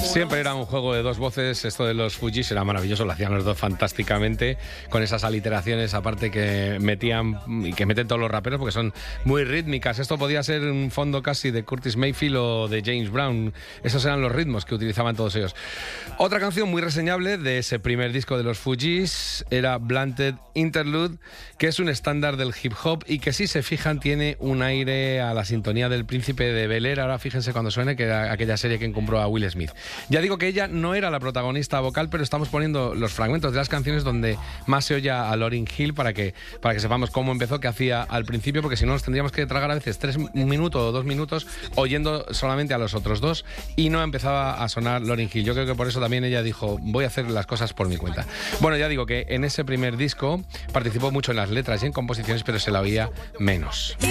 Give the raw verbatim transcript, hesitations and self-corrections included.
Siempre era un juego de dos voces. Esto de los Fugees era maravilloso, lo hacían los dos fantásticamente, con esas aliteraciones aparte que metían y que meten todos los raperos porque son muy rítmicas. Esto podía ser un fondo casi de Curtis Mayfield o de James Brown. Esos eran los ritmos que utilizaban todos ellos. Otra canción muy reseñable de ese primer disco de los Fugees era Blunted Interlude, que es un estándar del hip hop y que, si se fijan, tiene un aire a la sintonía del Príncipe de Bel-Air. Ahora fíjense cuando suene, que era aquella serie que compró a Will Smith. Ya digo que ella no era la protagonista vocal, pero estamos poniendo los fragmentos de las canciones donde más se oye a Lauryn Hill para que, para que sepamos cómo empezó, qué hacía al principio, porque si no nos tendríamos que tragar a veces tres minutos o dos minutos oyendo solamente a los otros dos y no empezaba a sonar Lauryn Hill. Yo creo que por eso también ella dijo, voy a hacer las cosas por mi cuenta. Bueno, ya digo que en ese primer disco participó mucho en las letras y en composiciones, pero se la oía menos.